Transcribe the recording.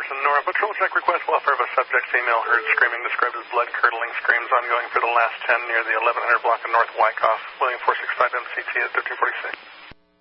Nora. Patrol check request, welfare of a subject, female, heard screaming, described as blood-curdling screams ongoing for the last 10 near the 1100 block of North Wyckoff. William 465 MCT at 1346.